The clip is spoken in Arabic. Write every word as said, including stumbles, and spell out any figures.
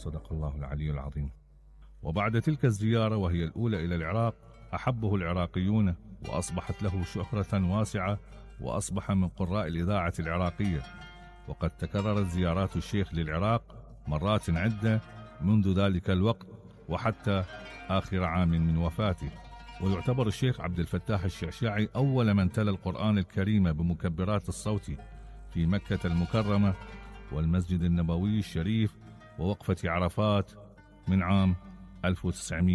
صدق الله العلي العظيم. وبعد تلك الزيارة وهي الأولى إلى العراق أحبه العراقيون، وأصبحت له شهرة واسعة، وأصبح من قراء الإذاعة العراقية. وقد تكررت زيارات الشيخ للعراق مرات عدة منذ ذلك الوقت وحتى آخر عام من وفاته. ويعتبر الشيخ عبد الفتاح الشعشاعي أول من تلا القرآن الكريم بمكبرات الصوت في مكة المكرمة والمسجد النبوي الشريف ووقفة عرفات من عام ألف وتسعمائة